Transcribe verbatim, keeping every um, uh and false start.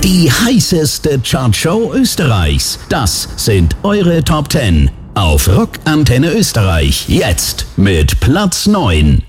Die heißeste Chartshow Österreichs. Das sind eure Top zehn. Auf Rock Antenne Österreich. Jetzt mit Platz neun.